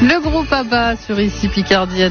Le groupe ABBA sur ici Picardie à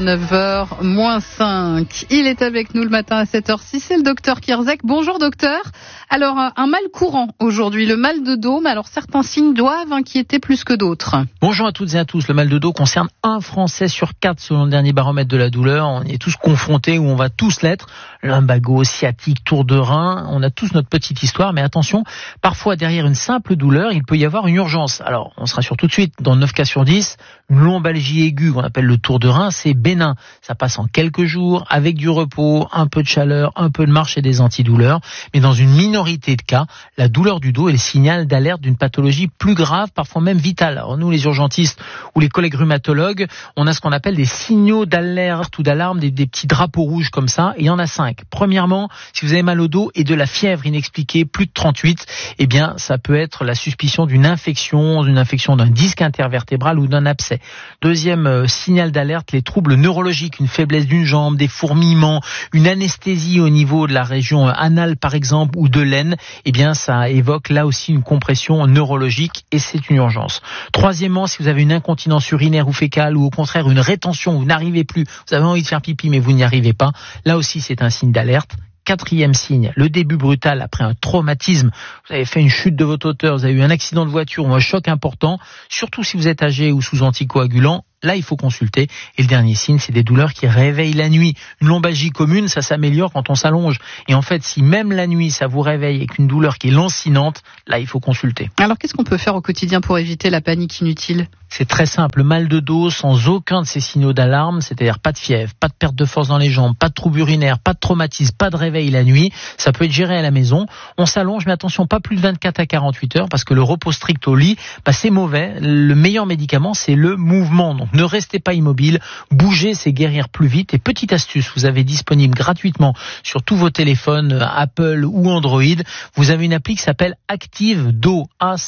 9h-5. Il est avec nous le matin à 7h06, c'est le docteur Kierzek. Bonjour docteur. Alors un mal courant aujourd'hui, le mal de dos, mais alors certains signes doivent inquiéter plus que d'autres. Bonjour à toutes et à tous. Le mal de dos concerne un Français sur 4 selon le dernier baromètre de la douleur. On est tous confrontés, ou on va tous l'être. Lumbago, sciatique, tour de rein, on a tous notre petite histoire, mais attention, parfois derrière une simple douleur, il peut y avoir une urgence. Alors on se rassure tout de suite, dans 9 cas sur 10, une lombalgie aiguë qu'on appelle le tour de rein, c'est bénin. Ça passe en quelques jours, avec du repos, un peu de chaleur, un peu de marche et des antidouleurs. Mais dans une minorité de cas, la douleur du dos est le signal d'alerte d'une pathologie plus grave, parfois même vitale. Alors nous, les urgentistes ou les collègues rhumatologues, on a ce qu'on appelle des signaux d'alerte ou d'alarme, des petits drapeaux rouges comme ça, et il y en a 5. Premièrement, si vous avez mal au dos et de la fièvre inexpliquée, plus de 38, eh bien ça peut être la suspicion d'une infection d'un disque intervertébral ou d'un abcès. Deuxième signal d'alerte, les troubles neurologiques, une faiblesse d'une jambe, des fourmillements, une anesthésie au niveau de la région anale par exemple ou de l'aine, eh bien ça évoque là aussi une compression neurologique et c'est une urgence. Troisièmement, si vous avez une incontinence urinaire ou fécale ou au contraire une rétention, vous n'arrivez plus, vous avez envie de faire pipi mais vous n'y arrivez pas, là aussi c'est un signe d'alerte. Quatrième signe, le début brutal après un traumatisme. Vous avez fait une chute de votre hauteur, vous avez eu un accident de voiture ou un choc important, surtout si vous êtes âgé ou sous anticoagulant. Là, il faut consulter. Et le dernier signe, c'est des douleurs qui réveillent la nuit. Une lombalgie commune, ça s'améliore quand on s'allonge. Et en fait, si même la nuit, ça vous réveille avec une douleur qui est lancinante, là, il faut consulter. Alors, qu'est-ce qu'on peut faire au quotidien pour éviter la panique inutile ? C'est très simple. Mal de dos sans aucun de ces signaux d'alarme, c'est-à-dire pas de fièvre, pas de perte de force dans les jambes, pas de troubles urinaires, pas de traumatisme, pas de réveil la nuit. Ça peut être géré à la maison. On s'allonge, mais attention, pas plus de 24 à 48 heures, parce que le repos strict au lit, c'est mauvais. Le meilleur médicament, c'est le mouvement. Donc, ne restez pas immobile, bouger, c'est guérir plus vite. Et petite astuce, vous avez disponible gratuitement sur tous vos téléphones Apple ou Android, vous avez une appli qui s'appelle Active DO,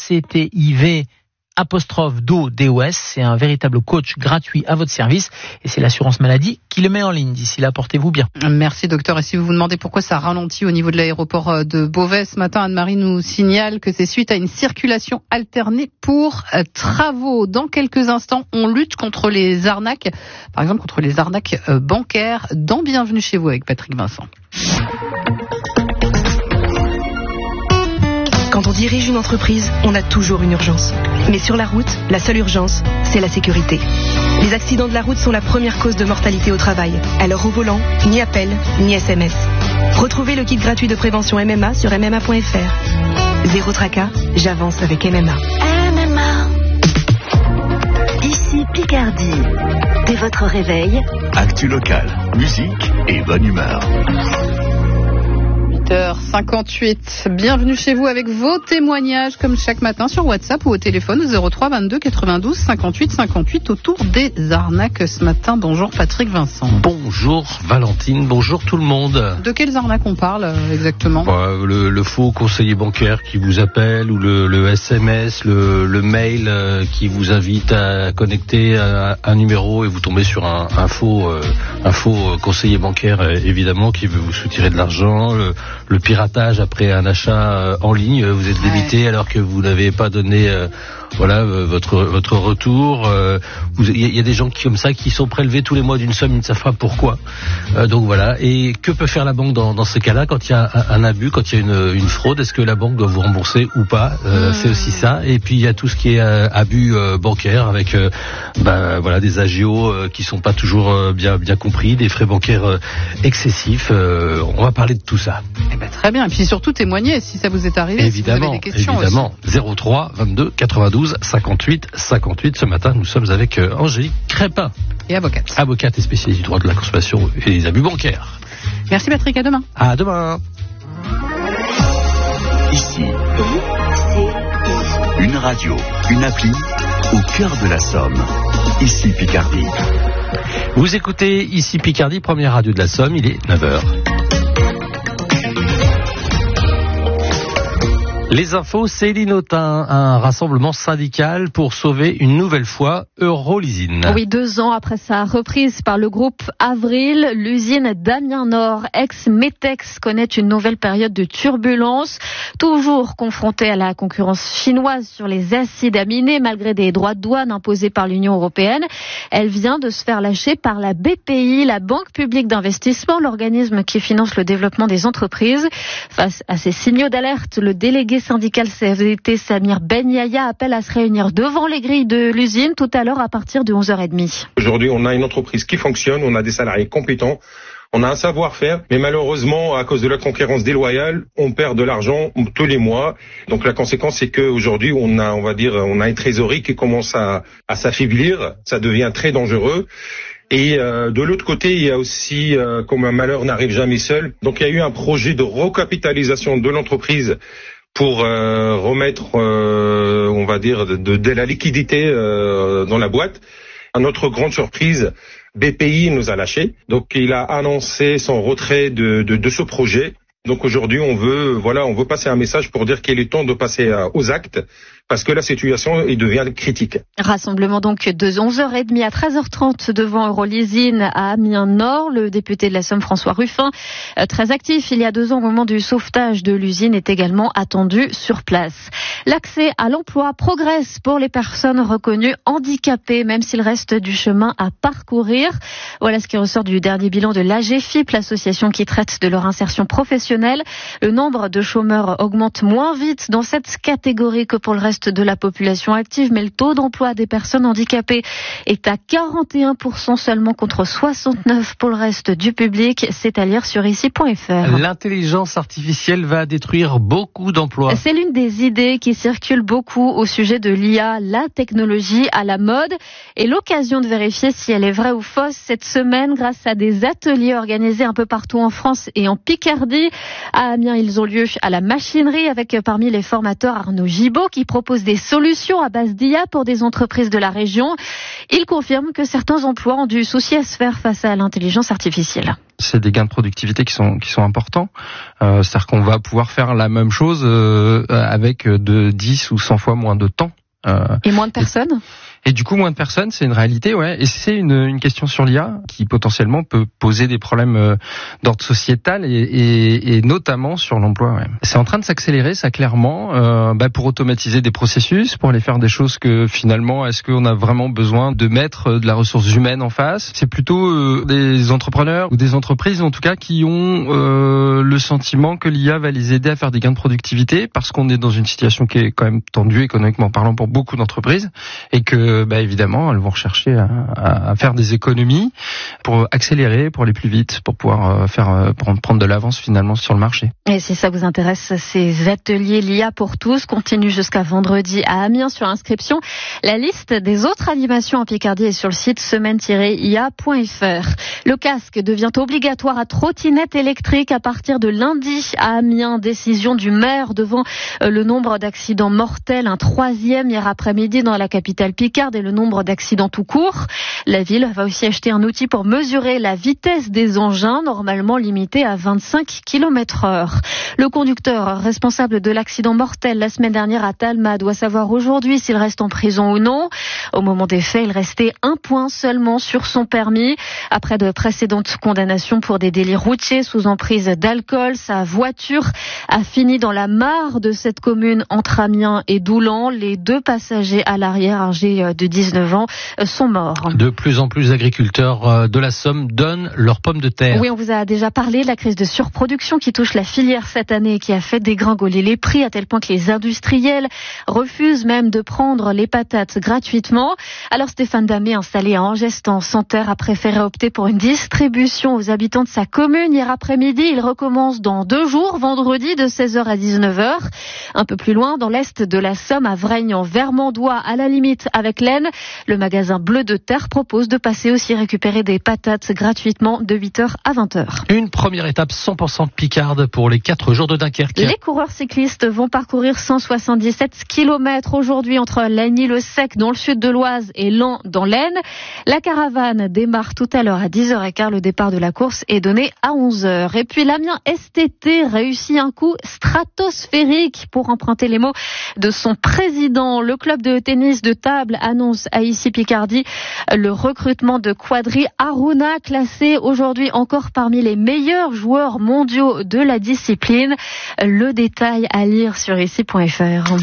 ACTIV _DO, DOS, c'est un véritable coach gratuit à votre service et c'est l'assurance maladie qui le met en ligne. D'ici là, portez-vous bien. Merci docteur. Et si vous vous demandez pourquoi ça ralentit au niveau de l'aéroport de Beauvais, ce matin, Anne-Marie nous signale que c'est suite à une circulation alternée pour travaux. Dans quelques instants, on lutte contre les arnaques, par exemple contre les arnaques bancaires. Dans Bienvenue chez vous avec Patrick Vincent. Quand on dirige une entreprise, on a toujours une urgence. Mais sur la route, la seule urgence, c'est la sécurité. Les accidents de la route sont la première cause de mortalité au travail. Alors au volant, ni appel, ni SMS. Retrouvez le kit gratuit de prévention MMA sur MMA.fr. Zéro tracas, j'avance avec MMA. MMA. Ici Picardie. Dès votre réveil, actu local, musique et bonne humeur. 8h58. Bienvenue chez vous avec vos témoignages comme chaque matin sur WhatsApp ou au téléphone au 03 22 92 58 58 autour des arnaques ce matin. Bonjour Patrick Vincent. Bonjour Valentine, bonjour tout le monde. De quelles arnaques on parle exactement ? Le faux conseiller bancaire qui vous appelle ou le SMS, le mail qui vous invite à connecter un numéro et vous tombez sur un faux conseiller bancaire évidemment qui veut vous soutirer de l'argent. Le piratage après un achat en ligne, vous êtes débité alors que vous n'avez pas donné votre retour. Il y a des gens comme ça qui sont prélevés tous les mois d'une somme, ils ne savent pas pourquoi. Donc voilà. Et que peut faire la banque dans ces cas-là quand il y a un abus, quand il y a une fraude? Est-ce que la banque doit vous rembourser ou pas? C'est aussi ça. Et puis il y a tout ce qui est abus bancaire avec des agios qui sont pas toujours bien compris, des frais bancaires excessifs. On va parler de tout ça. Très bien. Et puis surtout témoigner si ça vous est arrivé. Évidemment, si vous avez des questions évidemment. 03 22 92 58 58. Ce matin, nous sommes avec Angélique Crépin. Et avocate. Avocate et spécialiste du droit de la consommation et des abus bancaires. Merci Patrick, à demain. À demain. Ici, une radio, une appli au cœur de la Somme. Ici Picardie. Vous écoutez Ici Picardie, première radio de la Somme, il est 9h. Les infos, Céline Autain, un rassemblement syndical pour sauver une nouvelle fois Eurolysine. Oui, 2 ans après sa reprise par le groupe Avril, l'usine d'Amiens Nord, ex-Metex, connaît une nouvelle période de turbulence. Toujours confrontée à la concurrence chinoise sur les acides aminés, malgré des droits de douane imposés par l'Union européenne, elle vient de se faire lâcher par la BPI, la Banque publique d'investissement, l'organisme qui finance le développement des entreprises. Face à ces signaux d'alerte, le délégué syndical CFDT Samir Ben Yahya appelle à se réunir devant les grilles de l'usine tout à l'heure à partir de 11h30. Aujourd'hui, on a une entreprise qui fonctionne, on a des salariés compétents, on a un savoir-faire, mais malheureusement, à cause de la concurrence déloyale, on perd de l'argent tous les mois. Donc la conséquence, c'est qu'aujourd'hui, on a une trésorerie qui commence à s'affaiblir, ça devient très dangereux. Et de l'autre côté, il y a aussi, comme un malheur n'arrive jamais seul, donc il y a eu un projet de recapitalisation de l'entreprise pour remettre, de la liquidité dans la boîte. À notre grande surprise, BPI nous a lâchés. Donc il a annoncé son retrait de ce projet. Donc aujourd'hui, on veut passer un message pour dire qu'il est temps de passer aux actes, parce que la situation devient critique. Rassemblement donc de 11h30 à 13h30 devant Eurolysine à Amiens Nord. Le député de la Somme, François Ruffin, très actif il y a 2 ans au moment du sauvetage de l'usine, est également attendu sur place. L'accès à l'emploi progresse pour les personnes reconnues handicapées, même s'il reste du chemin à parcourir. Voilà ce qui ressort du dernier bilan de l'AGFIP, l'association qui traite de leur insertion professionnelle. Le nombre de chômeurs augmente moins vite dans cette catégorie que pour le reste de la population active, mais le taux d'emploi des personnes handicapées est à 41% seulement contre 69% pour le reste du public. C'est à lire sur ici.fr. L'intelligence artificielle va détruire beaucoup d'emplois. C'est l'une des idées qui circule beaucoup au sujet de l'IA, la technologie à la mode, et l'occasion de vérifier si elle est vraie ou fausse cette semaine grâce à des ateliers organisés un peu partout en France et en Picardie. À Amiens, ils ont lieu à la machinerie avec parmi les formateurs Arnaud Gibaud qui propose des solutions à base d'IA pour des entreprises de la région. Il confirme que certains emplois ont du souci à se faire face à l'intelligence artificielle. C'est des gains de productivité qui sont importants. C'est-à-dire qu'on va pouvoir faire la même chose avec de 10 ou 100 fois moins de temps. Et moins de personnes ? Et du coup, moins de personnes, c'est une réalité, ouais. Et c'est une question sur l'IA qui potentiellement peut poser des problèmes d'ordre sociétal et notamment sur l'emploi, ouais. C'est en train de s'accélérer, ça clairement, pour automatiser des processus, pour aller faire des choses que finalement, est-ce qu'on a vraiment besoin de mettre de la ressource humaine en face ? C'est plutôt des entrepreneurs ou des entreprises, en tout cas, qui ont le sentiment que l'IA va les aider à faire des gains de productivité parce qu'on est dans une situation qui est quand même tendue économiquement parlant pour beaucoup d'entreprises et que évidemment, elles vont rechercher à faire des économies pour accélérer, pour aller plus vite, pour pouvoir prendre de l'avance finalement sur le marché. Et si ça vous intéresse, ces ateliers l'IA pour tous continuent jusqu'à vendredi à Amiens sur inscription. La liste des autres animations en Picardie est sur le site semaine-ia.fr. Le casque devient obligatoire à trottinette électrique à partir de lundi à Amiens. Décision du maire devant le nombre d'accidents mortels, un 3e hier après-midi dans la capitale Picard et le nombre d'accidents tout court. La ville va aussi acheter un outil pour mesurer la vitesse des engins, normalement limitée à 25 km/h. Le conducteur responsable de l'accident mortel la semaine dernière à Talma doit savoir aujourd'hui s'il reste en prison ou non. Au moment des faits, il restait 1 point seulement sur son permis. Après de précédentes condamnations pour des délits routiers sous emprise d'alcool, sa voiture a fini dans la mare de cette commune entre Amiens et Doulan. Les 2 passagers à l'arrière, âgés de 19 ans, sont morts. De plus en plus d'agriculteurs de la Somme donnent leurs pommes de terre. Oui, on vous a déjà parlé de la crise de surproduction qui touche la filière cette année et qui a fait dégringoler les prix à tel point que les industriels refusent même de prendre les patates gratuitement. Alors Stéphane Damé, installé à Angest en Santerre, a préféré opter pour une distribution aux habitants de sa commune. Hier après-midi, il recommence dans 2 jours, vendredi de 16h à 19h. Un peu plus loin, dans l'est de la Somme, à Vraignes en Vermandois, à la limite avec l'Aisne, le magasin Bleu de Terre propose propose de passer aussi récupérer des patates gratuitement de 8h à 20h. Une première étape 100% Picarde pour les 4 jours de Dunkerque. Les coureurs cyclistes vont parcourir 177 km aujourd'hui entre Lagny-le-Sec dans le sud de l'Oise et Laon dans l'Aisne. La caravane démarre tout à l'heure à 10h15. Le départ de la course est donné à 11h. Et puis l'Amiens STT réussit un coup stratosphérique, pour emprunter les mots de son président. Le club de tennis de table annonce à Ici Picardie le recrutement de Quadri Aruna, classé aujourd'hui encore parmi les meilleurs joueurs mondiaux de la discipline. Le détail à lire sur ici.fr.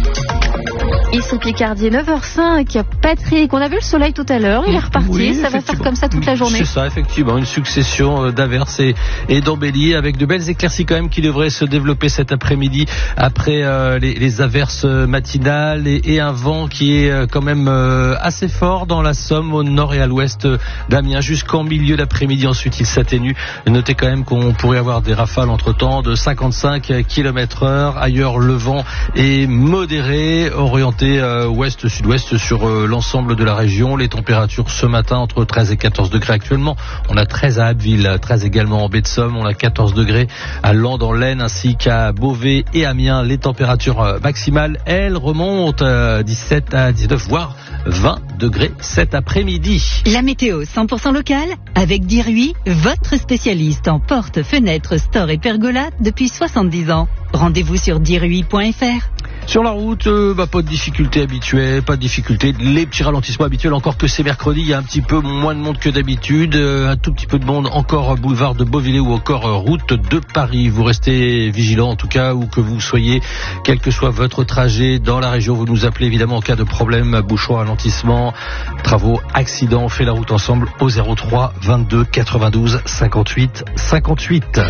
Ici Picardie, 9h05. Patrick, on a vu le soleil tout à l'heure, il est reparti, oui, ça va faire comme ça toute la journée. C'est ça, effectivement, une succession d'averses et d'embellies avec de belles éclaircies quand même qui devraient se développer cet après-midi après les averses matinales et un vent qui est quand même assez fort dans la Somme au nord et à l'ouest d'Amiens jusqu'en milieu d'après-midi. Ensuite il s'atténue. Notez quand même qu'on pourrait avoir des rafales entre-temps de 55 km/h. Ailleurs le vent est modéré, orienté ouest-sud-ouest sur l'ensemble de la région. Les températures ce matin entre 13 et 14 degrés actuellement. On a 13 à Abbeville, 13 également en baie de Somme. On a 14 degrés à Laon dans l'Aisne ainsi qu'à Beauvais et Amiens. Les températures maximales, elles remontent 17 à 19 voire 20 degrés cet après-midi. La météo 100% locale avec Dirui, votre spécialiste en portes, fenêtres, stores et pergolas depuis 70 ans. Rendez-vous sur dirui.fr. Sur la route, pas de difficultés habituelles, pas de difficultés, les petits ralentissements habituels, encore que c'est mercredi, il y a un petit peu moins de monde que d'habitude, un tout petit peu de monde encore boulevard de Beauvillé ou encore route de Paris. Vous restez vigilants en tout cas, où que vous soyez, quel que soit votre trajet dans la région, vous nous appelez évidemment en cas de problème, bouchon, ralentissement, travaux, accidents, on fait la route ensemble au 03 22 92 58 58.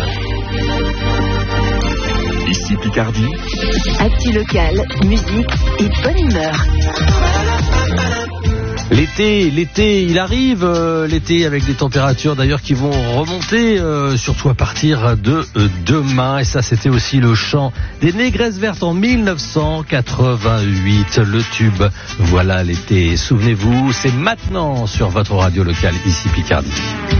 Ici Picardie. Actu local, musique et bonne humeur. L'été, il arrive, l'été avec des températures d'ailleurs qui vont remonter, surtout à partir de demain. Et ça, c'était aussi le chant des Négresses Vertes en 1988, le tube. Voilà l'été, souvenez-vous, c'est maintenant sur votre radio locale, Ici Picardie.